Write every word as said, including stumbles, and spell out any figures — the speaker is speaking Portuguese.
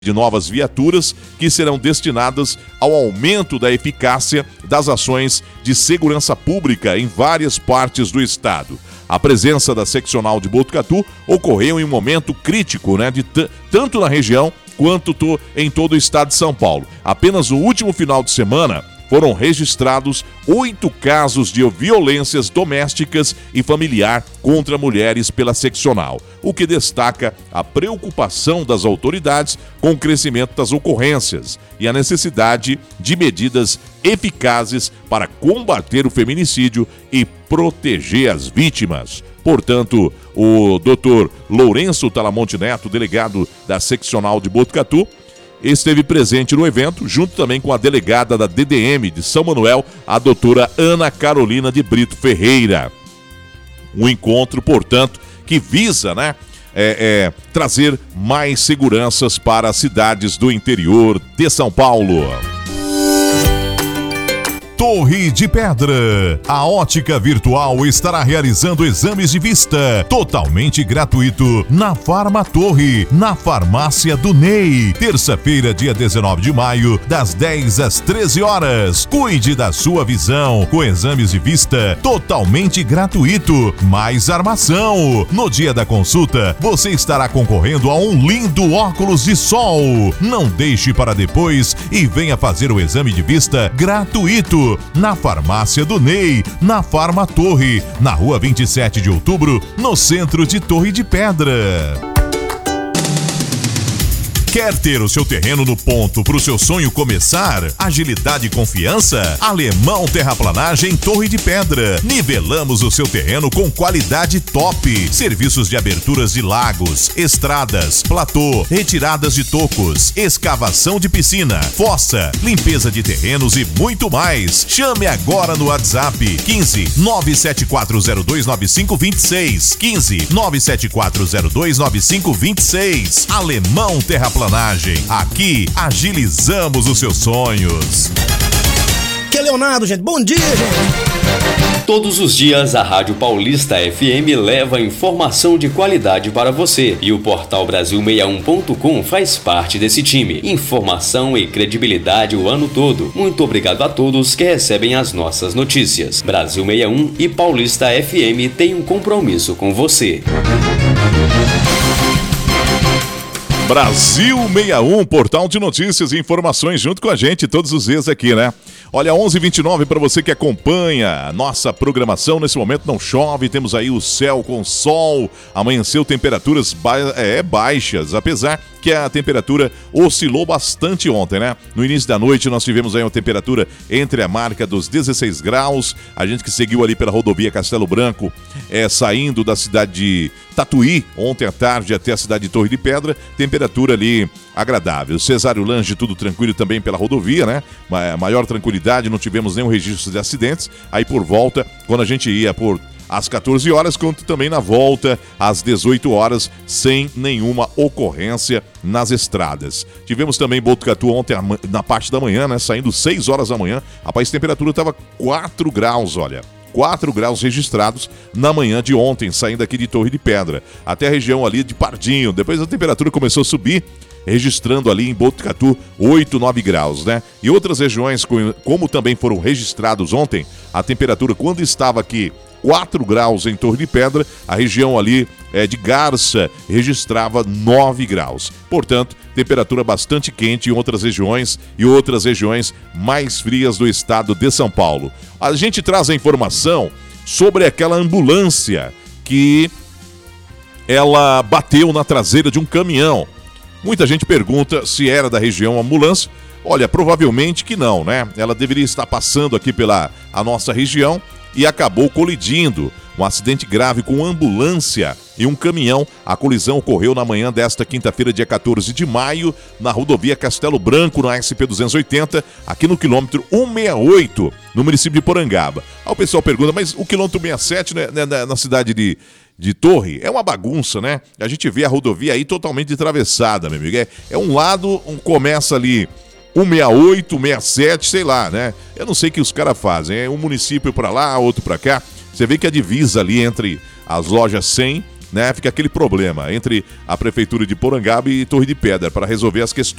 de novas viaturas que serão destinadas ao aumento da eficácia das ações de segurança pública em várias partes do estado. A presença da seccional de Botucatu ocorreu em um momento crítico, né, de t- tanto na região quanto to- em todo o estado de São Paulo. Apenas no último final de semana foram registrados oito casos de violências domésticas e familiar contra mulheres pela seccional, o que destaca a preocupação das autoridades com o crescimento das ocorrências e a necessidade de medidas eficazes para combater o feminicídio e proteger as vítimas. Portanto, o doutor Lourenço Talamonte Neto, delegado da seccional de Botucatu, esteve presente no evento, junto também com a delegada da D D M de São Manuel, a doutora Ana Carolina de Brito Ferreira. Um encontro, portanto, que visa, né, é, é, trazer mais seguranças para as cidades do interior de São Paulo. Torre de Pedra. A Ótica Virtual estará realizando exames de vista totalmente gratuito na Farma Torre, na farmácia do Ney. Terça-feira, dia dezenove de maio, das dez às treze horas. Cuide da sua visão com exames de vista totalmente gratuito, mais armação. No dia da consulta, você estará concorrendo a um lindo óculos de sol. Não deixe para depois e venha fazer o exame de vista gratuito na farmácia do Ney, na Farma Torre, na rua vinte e sete de outubro, no centro de Torre de Pedra. Quer ter o seu terreno no ponto para o seu sonho começar? Agilidade e confiança? Alemão Terraplanagem Torre de Pedra. Nivelamos o seu terreno com qualidade top. Serviços de aberturas de lagos, estradas, platô, retiradas de tocos, escavação de piscina, fossa, limpeza de terrenos e muito mais. Chame agora no WhatsApp quinze, nove sete quatro zero dois nove cinco dois seis. quinze, nove sete quatro zero dois nove cinco dois seis. Alemão Terraplanagem. Aqui agilizamos os seus sonhos. Que é Leonardo, gente. Bom dia, gente. Todos os dias a Rádio Paulista F M leva informação de qualidade para você e o portal Brasil sessenta e um ponto com faz parte desse time. Informação e credibilidade o ano todo. Muito obrigado a todos que recebem as nossas notícias. Brasil sessenta e um e Paulista F M têm um compromisso com você. Brasil sessenta e um, portal de notícias e informações junto com a gente todos os dias aqui, né? Olha, onze e vinte e nove para você que acompanha a nossa programação. Nesse momento não chove, temos aí o céu com sol, amanheceu temperaturas ba- é, baixas, apesar que a temperatura oscilou bastante ontem, né? No início da noite nós tivemos aí uma temperatura entre a marca dos dezesseis graus, a gente que seguiu ali pela rodovia Castelo Branco, é, saindo da cidade de Tatuí, ontem à tarde até a cidade de Torre de Pedra, temperatura ali agradável. Cesário Lange, tudo tranquilo também pela rodovia, né? Maior tranquilidade, não tivemos nenhum registro de acidentes. Aí por volta, quando a gente ia por às quatorze horas, quanto também na volta às dezoito horas, sem nenhuma ocorrência nas estradas. Tivemos também Botucatu ontem na parte da manhã, né? Saindo seis horas da manhã. Rapaz, a temperatura estava quatro graus, olha. quatro graus registrados na manhã de ontem, saindo aqui de Torre de Pedra, até a região ali de Pardinho. Depois a temperatura começou a subir, registrando ali em Botucatu oito, nove graus, né? E outras regiões, como também foram registrados ontem, a temperatura quando estava aqui quatro graus em Torre de Pedra, a região ali é, de Garça registrava nove graus. Portanto, temperatura bastante quente em outras regiões e outras regiões mais frias do estado de São Paulo. A gente traz a informação sobre aquela ambulância que ela bateu na traseira de um caminhão. Muita gente pergunta se era da região ambulância. Olha, provavelmente que não, né? Ela deveria estar passando aqui pela a nossa região e acabou colidindo. Um acidente grave com ambulância e um caminhão. A colisão ocorreu na manhã desta quinta-feira, dia quatorze de maio, na rodovia Castelo Branco, na S P duzentos e oitenta, aqui no quilômetro cento e sessenta e oito, no município de Porangaba. Aí o pessoal pergunta, mas o quilômetro cento e sessenta e sete, né, na, na cidade de, de Torre, é uma bagunça, né? A gente vê a rodovia aí totalmente atravessada, meu amigo. É, é um lado, um, começa ali cento e sessenta e oito, cento e sessenta e sete, sei lá, né? Eu não sei o que os caras fazem. É um município para lá, outro para cá. Você vê que a divisa ali entre as lojas cem né? Fica aquele problema entre a prefeitura de Porangaba e Torre de Pedra para resolver as questões